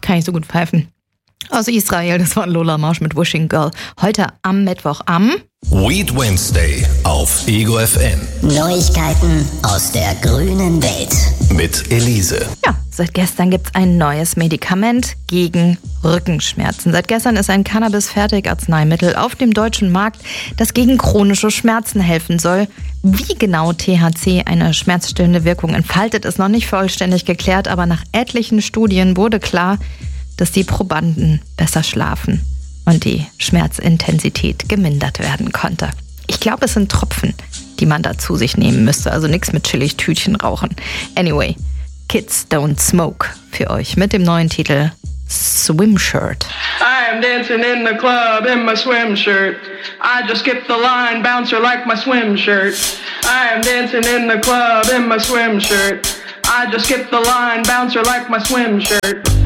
kann ich so gut pfeifen. Aus Israel, das war Lola Marsch mit Wishing Girl. Heute am Mittwoch am Weed Wednesday auf Ego FM. Neuigkeiten aus der grünen Welt. Mit Elise. Ja, seit gestern gibt's ein neues Medikament gegen Rückenschmerzen. Seit gestern ist ein Cannabis-Fertigarzneimittel auf dem deutschen Markt, das gegen chronische Schmerzen helfen soll. Wie genau THC eine schmerzstillende Wirkung entfaltet, ist noch nicht vollständig geklärt, aber nach etlichen Studien wurde klar, dass die Probanden besser schlafen und die Schmerzintensität gemindert werden konnte. Ich glaube, es sind Tropfen, die man da zu sich nehmen müsste, also nichts mit Chili-Tütchen rauchen. Anyway, Kids Don't Smoke für euch mit dem neuen Titel Swim Shirt. I am dancing in the club in my swim shirt. I just skipped the line, bouncer like my swim shirt. I am dancing in the club in my swim shirt. I just skipped the line, bouncer like my swim shirt.